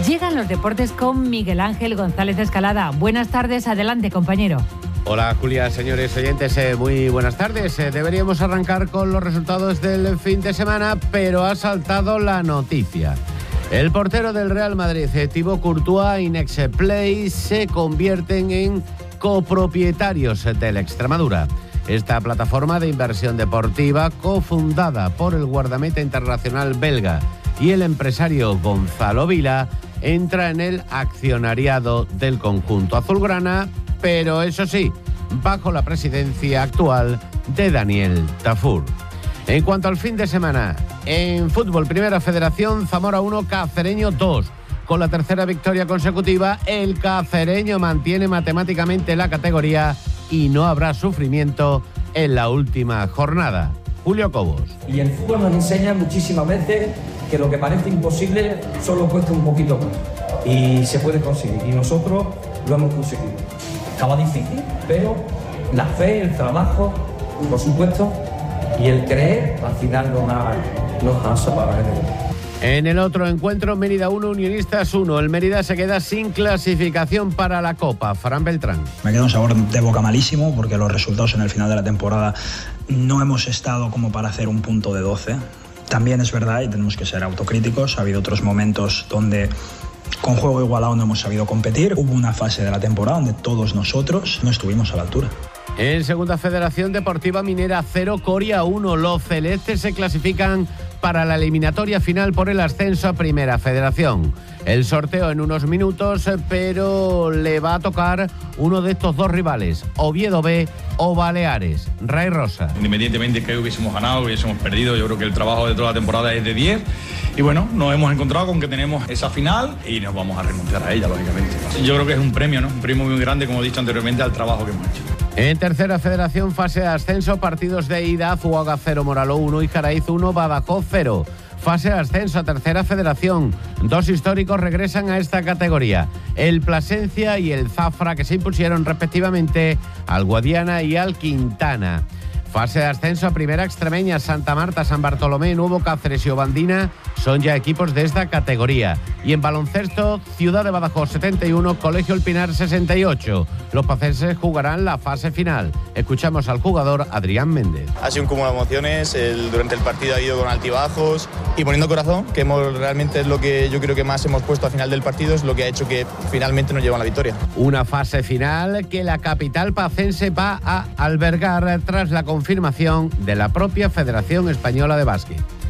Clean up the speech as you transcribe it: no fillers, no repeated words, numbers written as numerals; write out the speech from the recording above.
Llegan los deportes con Miguel Ángel González Escalada. Buenas tardes, adelante, compañero. Hola Julia, señores oyentes, muy buenas tardes. Deberíamos arrancar con los resultados del fin de semana, pero ha saltado la noticia. El portero del Real Madrid, Thibaut Courtois y Nextplay se convierten en copropietarios del Extremadura. Esta plataforma de inversión deportiva, cofundada por el guardameta internacional belga y el empresario Gonzalo Vila, entra en el accionariado del conjunto azulgrana, pero eso sí, bajo la presidencia actual de Daniel Tafur. En cuanto al fin de semana, en fútbol, Primera Federación, Zamora 1, Cacereño 2. Con la tercera victoria consecutiva, el cacereño mantiene matemáticamente la categoría y no habrá sufrimiento en la última jornada. Julio Cobos. Y el fútbol nos enseña muchísimas veces que lo que parece imposible solo cuesta un poquito más. Y se puede conseguir. Y nosotros lo hemos conseguido. Estaba difícil, pero la fe, el trabajo, por supuesto, y el creer, al final nos han salvado. En el otro encuentro, Mérida 1, Unionistas 1. El Mérida se queda sin clasificación para la Copa. Fran Beltrán. Me queda un sabor de boca malísimo porque los resultados en el final de la temporada no hemos estado como para hacer un punto de 12. También es verdad y tenemos que ser autocríticos. Ha habido otros momentos donde con juego igualado no hemos sabido competir. Hubo una fase de la temporada donde todos nosotros no estuvimos a la altura. En Segunda Federación Deportiva, Minera 0, Coria 1. Los celestes se clasifican para la eliminatoria final por el ascenso a Primera Federación. El sorteo en unos minutos, pero le va a tocar uno de estos dos rivales, Oviedo B o Baleares. Ray Rosa. Independientemente de que hubiésemos ganado, hubiésemos perdido, yo creo que el trabajo de toda la temporada es de 10. Y bueno, nos hemos encontrado con que tenemos esa final y nos vamos a renunciar a ella, lógicamente. Yo creo que es un premio, ¿no? Un premio muy grande, como he dicho anteriormente, al trabajo que hemos hecho. En Tercera Federación, fase de ascenso, partidos de ida, Zuaga 0, Moralo 1 y Jaraíz 1, Badajoz 0. Fase de ascenso a Tercera Federación. Dos históricos regresan a esta categoría. El Plasencia y el Zafra, que se impusieron respectivamente al Guadiana y al Quintana. Fase de ascenso a Primera Extremeña, Santa Marta, San Bartolomé, Nuevo Cáceres y Obandina son ya equipos de esta categoría. Y en baloncesto, Ciudad de Badajoz 71, Colegio El Pinar 68. Los pacenses jugarán la fase final. Escuchamos al jugador Adrián Méndez. Ha sido un cúmulo de emociones, durante el partido ha ido con altibajos y poniendo corazón, que realmente es lo que yo creo que más hemos puesto al final del partido, es lo que ha hecho que finalmente nos lleven a la victoria. Una fase final que la capital pacense va a albergar tras la confirmación de la propia Federación Española de Básquet.